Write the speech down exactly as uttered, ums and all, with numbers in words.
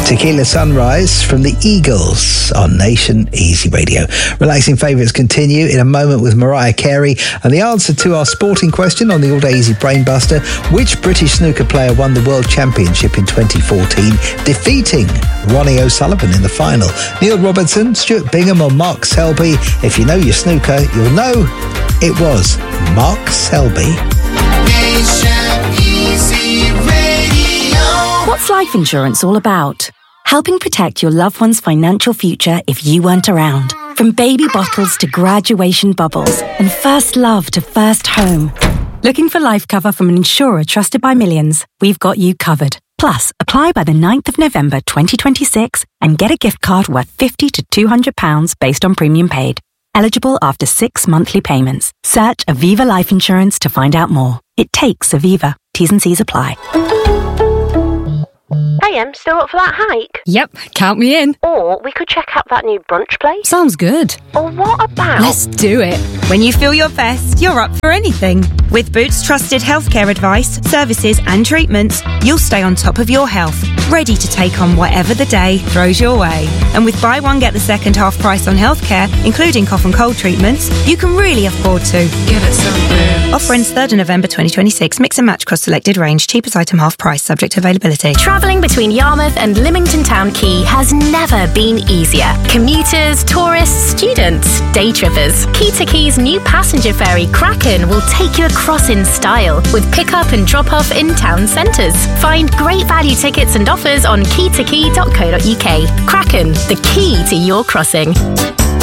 Tequila Sunrise from the Eagles on Nation Easy Radio. Relaxing favourites continue in a moment with Mariah Carey, and the answer to our sporting question on the All Day Easy Brainbuster: which British snooker player won the World Championship in twenty fourteen, defeating Ronnie O'Sullivan in the final? Neil Robertson, Stuart Bingham or Mark Selby? If you know your snooker, you'll know it was Mark Selby. Nation Easy Radio. What's life insurance all about? Helping protect your loved one's financial future if you weren't around. From baby bottles to graduation bubbles and first love to first home. Looking for life cover from an insurer trusted by millions? We've got you covered. Plus, apply by the ninth of November twenty twenty-six and get a gift card worth fifty to two hundred pounds based on premium paid. Eligible after six monthly payments. Search Aviva Life Insurance to find out more. It takes Aviva. T's and C's apply. Hey, Em, still up for that hike? Yep, count me in. Or we could check out that new brunch place. Sounds good. Or what about... Let's do it. When you feel your best, you're up for anything. With Boots trusted healthcare advice, services and treatments, you'll stay on top of your health, ready to take on whatever the day throws your way. And with buy one, get the second half price on healthcare, including cough and cold treatments, you can really afford to. Give it some Boots. Offer ends third of November twenty twenty-six. Mix and match across selected range. Cheapest item half price, subject to availability. Travelling between Yarmouth and Lymington Town Quay has never been easier. Commuters, tourists, students, day trippers. Key to Quay's new passenger ferry, Kraken, will take you across in style with pick-up and drop-off in town centres. Find great value tickets and offers on key to key dot co dot uk. Kraken, the key to your crossing.